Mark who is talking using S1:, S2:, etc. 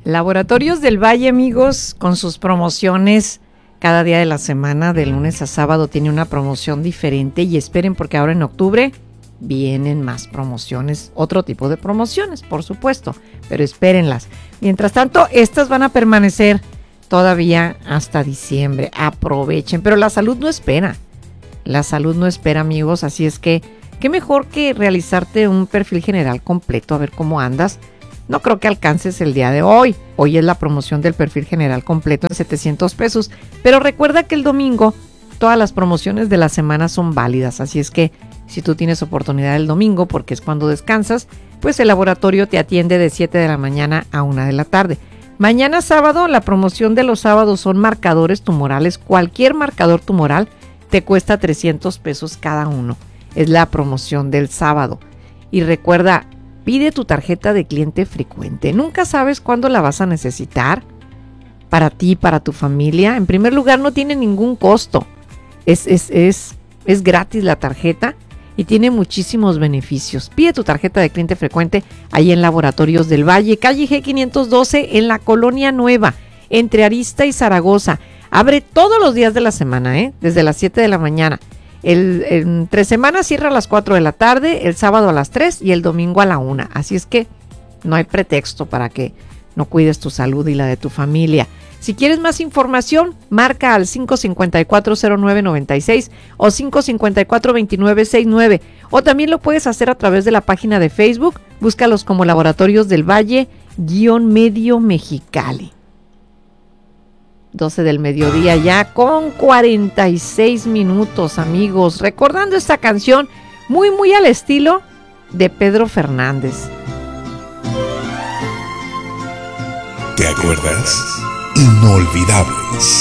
S1: Laboratorios del Valle, amigos, con sus promociones cada día de la semana, de lunes a sábado, tiene una promoción diferente. Y esperen, porque ahora en octubre vienen más promociones, otro tipo de promociones, por supuesto, pero espérenlas. Mientras tanto, estas van a permanecer todavía hasta diciembre. Aprovechen, pero la salud no espera. La salud no espera, amigos, así es que qué mejor que realizarte un perfil general completo, a ver cómo andas. No creo que alcances el día de hoy. Hoy es la promoción del perfil general completo en 700 pesos. Pero recuerda que el domingo todas las promociones de la semana son válidas. Así es que si tú tienes oportunidad el domingo, porque es cuando descansas, pues el laboratorio te atiende de 7 de la mañana a 1 de la tarde. Mañana sábado, la promoción de los sábados son marcadores tumorales. Cualquier marcador tumoral te cuesta 300 pesos cada uno. Es la promoción del sábado. Y recuerda, pide tu tarjeta de cliente frecuente. Nunca sabes cuándo la vas a necesitar para ti, para tu familia. En primer lugar, no tiene ningún costo. Es gratis la tarjeta y tiene muchísimos beneficios. Pide tu tarjeta de cliente frecuente ahí en Laboratorios del Valle, calle G512 en la Colonia Nueva, entre Arista y Zaragoza. Abre todos los días de la semana, desde las 7 de la mañana. Entre semanas cierra a las 4 de la tarde, el sábado a las 3 y el domingo a la 1. Así es que no hay pretexto para que no cuides tu salud y la de tu familia. Si quieres más información, marca al 554-0996 o 554-2969. O también lo puedes hacer a través de la página de Facebook. Búscalos como Laboratorios del Valle-Medio Mexicali. 12 del mediodía ya con 46 minutos, amigos. Recordando esta canción muy, muy al estilo de Pedro Fernández.
S2: ¿Te acuerdas? Inolvidables.